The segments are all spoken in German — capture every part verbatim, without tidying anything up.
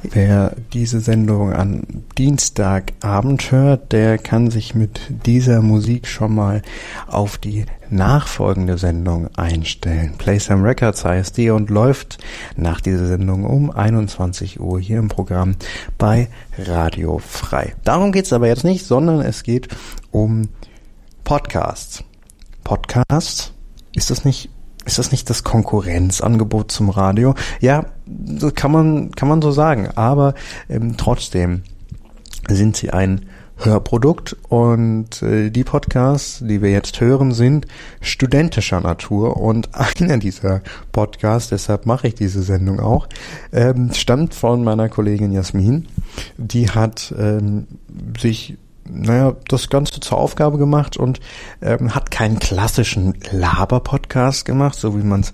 Wer diese Sendung an Dienstagabend hört, der kann sich mit dieser Musik schon mal auf die nachfolgende Sendung einstellen. Play Some Records heißt die und läuft nach dieser Sendung um einundzwanzig Uhr hier im Programm bei Radio Frei. Darum geht's aber jetzt nicht, sondern es geht um Podcasts. Podcasts? Ist das nicht Ist das nicht das Konkurrenzangebot zum Radio? Ja, das kann man, kann man so sagen. Aber ähm, trotzdem sind sie ein Hörprodukt und äh, die Podcasts, die wir jetzt hören, sind studentischer Natur. Und einer dieser Podcasts, deshalb mache ich diese Sendung auch, ähm, stammt von meiner Kollegin Jasmin. Die hat ähm, sich naja, das Ganze zur Aufgabe gemacht und ähm, hat keinen klassischen Laber-Podcast gemacht, so wie man es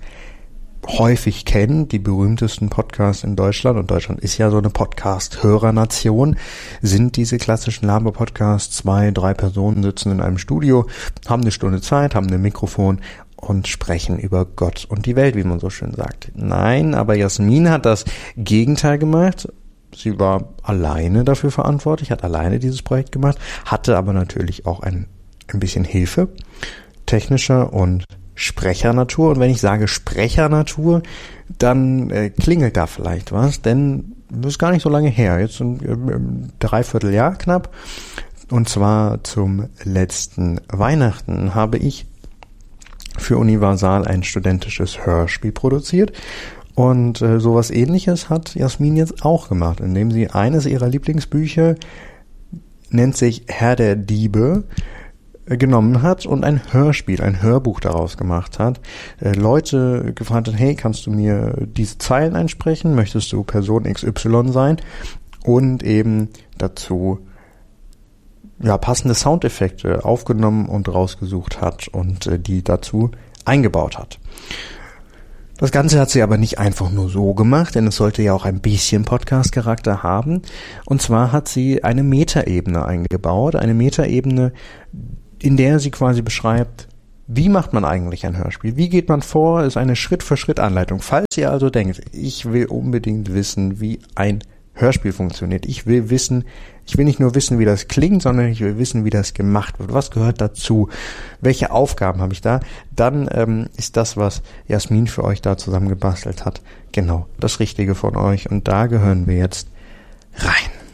häufig kennt. Die berühmtesten Podcasts in Deutschland, und Deutschland ist ja so eine Podcast-Hörernation, sind diese klassischen Laber-Podcasts. Zwei, drei Personen sitzen in einem Studio, haben eine Stunde Zeit, haben ein Mikrofon und sprechen über Gott und die Welt, wie man so schön sagt. Nein, aber Jasmin hat das Gegenteil gemacht. Sie war alleine dafür verantwortlich, hat alleine dieses Projekt gemacht, hatte aber natürlich auch ein, ein bisschen Hilfe, technischer und Sprechernatur. Und wenn ich sage Sprechernatur, dann äh, klingelt da vielleicht was, denn das ist gar nicht so lange her, jetzt ein äh, Dreivierteljahr knapp. Und zwar zum letzten Weihnachten habe ich für Universal ein studentisches Hörspiel produziert. Und äh, sowas Ähnliches hat Jasmin jetzt auch gemacht, indem sie eines ihrer Lieblingsbücher, nennt sich Herr der Diebe, äh, genommen hat und ein Hörspiel, ein Hörbuch daraus gemacht hat. Äh, Leute gefragt hat, hey, kannst du mir diese Zeilen einsprechen? Möchtest du Person X Y sein? Und eben dazu ja passende Soundeffekte aufgenommen und rausgesucht hat und äh, die dazu eingebaut hat. Das Ganze hat sie aber nicht einfach nur so gemacht, denn es sollte ja auch ein bisschen Podcast-Charakter haben. Und zwar hat sie eine Metaebene eingebaut, eine Metaebene, in der sie quasi beschreibt, wie macht man eigentlich ein Hörspiel? Wie geht man vor? Ist eine Schritt-für-Schritt-Anleitung. Falls ihr also denkt, ich will unbedingt wissen, wie ein Hörspiel funktioniert. Ich will wissen, ich will nicht nur wissen, wie das klingt, sondern ich will wissen, wie das gemacht wird. Was gehört dazu? Welche Aufgaben habe ich da? Dann ähm, ist das, was Jasmin für euch da zusammengebastelt hat, genau das Richtige von euch. Und da gehören wir jetzt rein.